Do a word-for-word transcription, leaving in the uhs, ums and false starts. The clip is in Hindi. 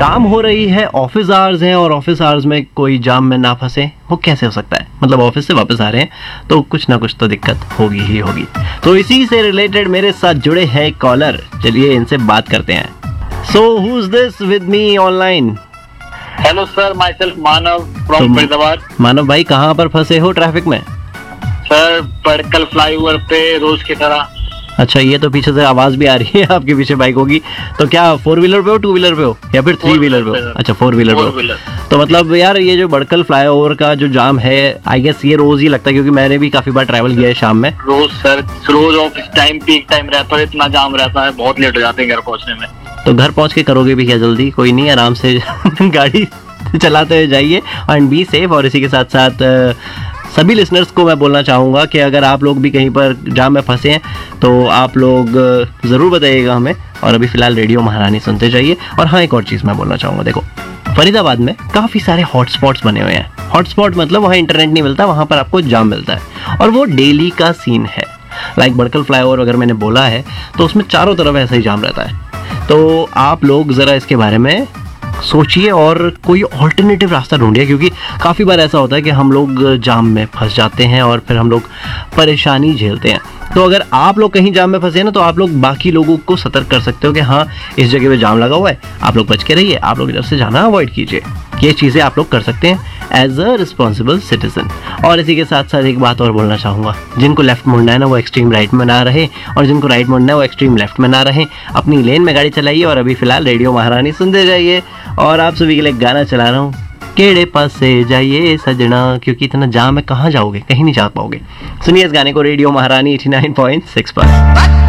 काम हो रही है, ऑफिस आवर्स हैं और ऑफिस आवर्स में कोई जाम में ना फंसे, वो कैसे हो सकता है? मतलब ऑफिस से वापस आ रहे हैं तो कुछ ना कुछ तो दिक्कत होगी ही होगी। तो इसी से रिलेटेड मेरे साथ जुड़े हैं कॉलर, चलिए इनसे बात करते हैं। So who is this with me online? Hello sir, my self Manav from Faridabad. मानव भाई, कहाँ पर फंसे हो ट्रैफिक में? सर बड़कल फ्लाईओवर पे रोज की तरह। अच्छा, ये तो पीछे से आवाज भी आ रही है, आपके पीछे बाइक होगी। तो क्या फोर व्हीलर पे हो, टू व्हीलर पे हो या फिर थ्री व्हीलर पे हो? अच्छा, फोर व्हीलर पे हो। तो मतलब यार ये जो बड़कल फ्लाईओवर का जो जाम है, आई गेस ये रोज ही लगता है, क्योंकि मैंने भी काफी बार ट्रैवल किया है शाम में। रोज सर, रोज ऑफिस टाइम पीक टाइम रहता है, इतना जाम रहता है, बहुत लेट हो जाते हैं घर पहुंचने में। तो घर पहुंच के करोगे भी क्या जल्दी? कोई नहीं, आराम से गाड़ी चलाते हुए जाइए एंड बी सेफ। और इसी के साथ साथ सभी लिसनर्स को मैं बोलना चाहूँगा कि अगर आप लोग भी कहीं पर जाम में फंसे हैं तो आप लोग ज़रूर बताइएगा हमें, और अभी फ़िलहाल रेडियो महारानी सुनते जाइए। और हाँ, एक और चीज़ मैं बोलना चाहूँगा, देखो फरीदाबाद में काफ़ी सारे हॉटस्पॉट्स बने हुए हैं। हॉटस्पॉट मतलब वहाँ इंटरनेट नहीं मिलता, वहाँ पर आपको जाम मिलता है, और वो डेली का सीन है। लाइक बड़कल फ्लाईओवर अगर मैंने बोला है तो उसमें चारों तरफ ऐसा ही जाम रहता है। तो आप लोग ज़रा इसके बारे में सोचिए और कोई ऑल्टरनेटिव रास्ता ढूंढिए, क्योंकि काफ़ी बार ऐसा होता है कि हम लोग जाम में फंस जाते हैं और फिर हम लोग परेशानी झेलते हैं। तो अगर आप लोग कहीं जाम में फंसे हैं ना, तो आप लोग बाकी लोगों को सतर्क कर सकते हो कि हाँ, इस जगह पे जाम लगा हुआ है, आप लोग बच के रहिए, आप लोग इधर से जाना अवॉइड कीजिए। ये चीज़ें आप लोग कर सकते हैं एज अ रिस्पॉन्सिबल सिटीजन। और इसी के साथ साथ एक बात और बोलना चाहूँगा, जिनको लेफ्ट मुड़ना है ना वो एक्सट्रीम राइट में ना रहे, और जिनको राइट मुड़ना है वो एक्सट्रीम लेफ्ट में ना रहे। अपनी लेन में गाड़ी चलाइए और अभी फिलहाल रेडियो महारानी सुनते जाइए। और आप सभी के लिए गाना चला रहा हूँ, केड़े पास से जाइए सजना, क्योंकि इतना जाम है, कहाँ जाओगे, कहीं नहीं जा पाओगे। सुनिए इस गाने को रेडियो महारानी एटी नाइन पॉइंट सिक्स पर।